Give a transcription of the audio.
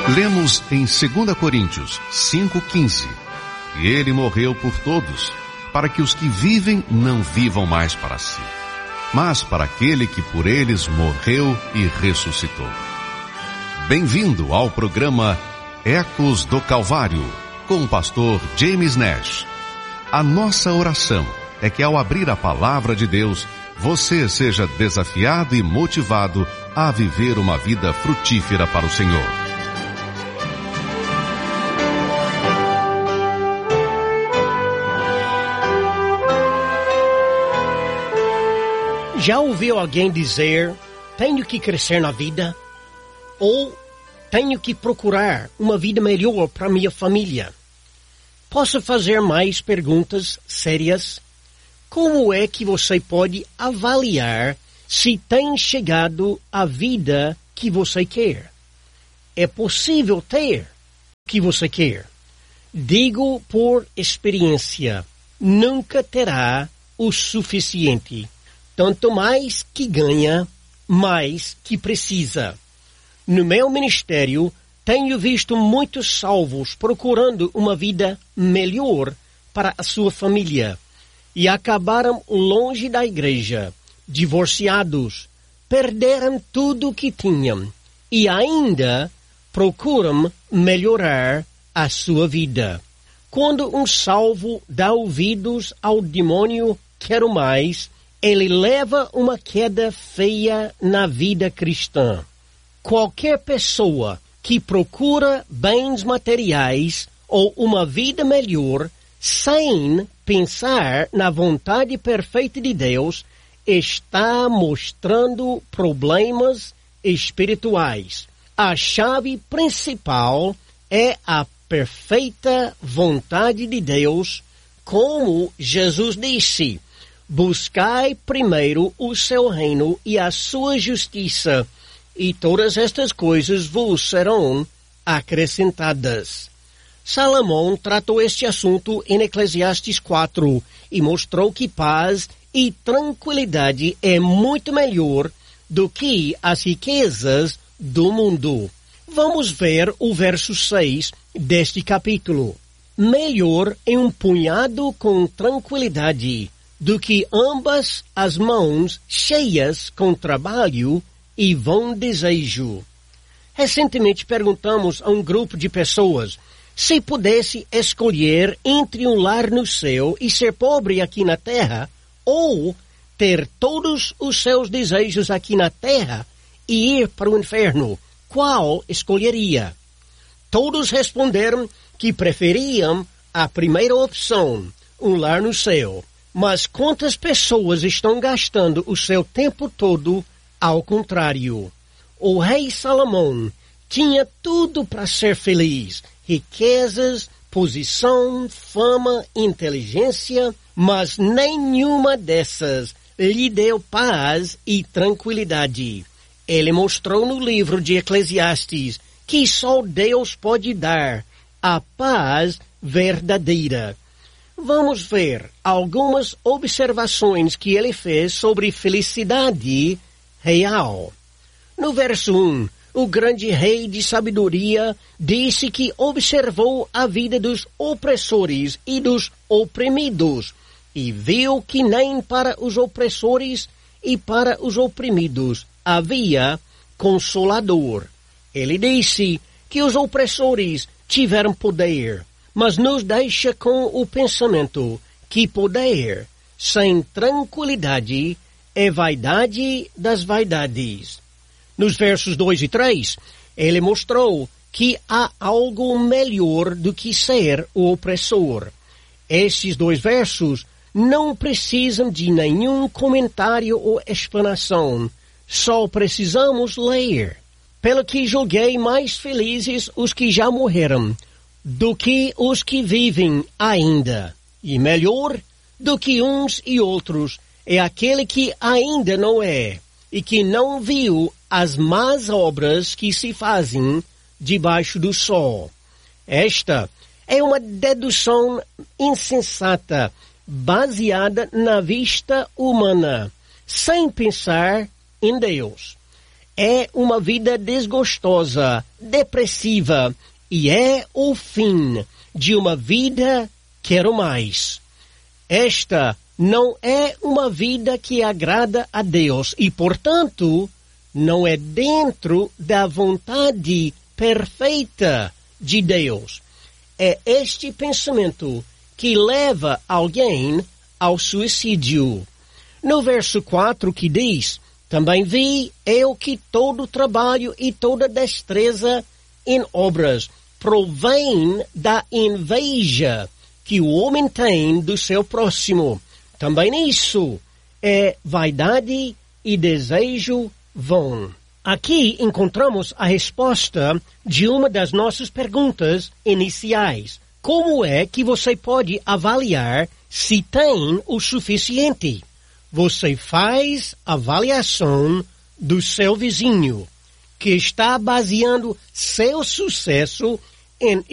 Lemos em 2 Coríntios 5,15. E ele morreu por todos, para que os que vivem não vivam mais para si, mas para aquele que por eles morreu e ressuscitou. Bem-vindo ao programa Ecos do Calvário, com o pastor James Nash. A nossa oração é que ao abrir a palavra de Deus, você seja desafiado e motivado a viver uma vida frutífera para o Senhor. Já ouviu alguém dizer, tenho que crescer na vida? Ou tenho que procurar uma vida melhor para minha família? Posso fazer mais perguntas sérias? Como é que você pode avaliar se tem chegado à vida que você quer? É possível ter o que você quer? Digo por experiência, nunca terá o suficiente. Tanto mais que ganha, mais que precisa. No meu ministério, tenho visto muitos salvos procurando uma vida melhor para a sua família e acabaram longe da igreja, divorciados, perderam tudo o que tinham e ainda procuram melhorar a sua vida. Quando um salvo dá ouvidos ao demônio, quero mais, ele leva uma queda feia na vida cristã. Qualquer pessoa que procura bens materiais ou uma vida melhor sem pensar na vontade perfeita de Deus está mostrando problemas espirituais. A chave principal é a perfeita vontade de Deus, como Jesus disse: buscai primeiro o seu reino e a sua justiça, e todas estas coisas vos serão acrescentadas. Salomão tratou este assunto em Eclesiastes 4 e mostrou que paz e tranquilidade é muito melhor do que as riquezas do mundo. Vamos ver o verso 6 deste capítulo. Melhor é um punhado com tranquilidade do que ambas as mãos cheias com trabalho e vão desejo. Recentemente perguntamos a um grupo de pessoas se pudesse escolher entre um lar no céu e ser pobre aqui na terra, ou ter todos os seus desejos aqui na terra e ir para o inferno, qual escolheria? Todos responderam que preferiam a primeira opção, um lar no céu. Mas quantas pessoas estão gastando o seu tempo todo ao contrário? O rei Salomão tinha tudo para ser feliz: riquezas, posição, fama, inteligência, mas nenhuma dessas lhe deu paz e tranquilidade. Ele mostrou no livro de Eclesiastes que só Deus pode dar a paz verdadeira. Vamos ver algumas observações que ele fez sobre felicidade real. No verso 1, o grande rei de sabedoria disse que observou a vida dos opressores e dos oprimidos e viu que nem para os opressores e para os oprimidos havia consolador. Ele disse que os opressores tiveram poder, mas nos deixa com o pensamento que poder sem tranquilidade é vaidade das vaidades. Nos versos 2 e 3, ele mostrou que há algo melhor do que ser o opressor. Esses dois versos não precisam de nenhum comentário ou explanação, só precisamos ler. Pelo que julguei mais felizes os que já morreram do que os que vivem ainda, e melhor do que uns e outros é aquele que ainda não é, e que não viu as más obras que se fazem debaixo do sol. Esta é uma dedução insensata, baseada na vista humana, sem pensar em Deus. É uma vida desgostosa, depressiva, e é o fim de uma vida quero mais. Esta não é uma vida que agrada a Deus e, portanto, não é dentro da vontade perfeita de Deus. É este pensamento que leva alguém ao suicídio. No verso 4 que diz: também vi eu que todo trabalho e toda destreza em obras provém da inveja que o homem tem do seu próximo. Também isso é vaidade e desejo vão. Aqui encontramos a resposta de uma das nossas perguntas iniciais. Como é que você pode avaliar se tem o suficiente? Você faz avaliação do seu vizinho, que está baseando seu sucesso em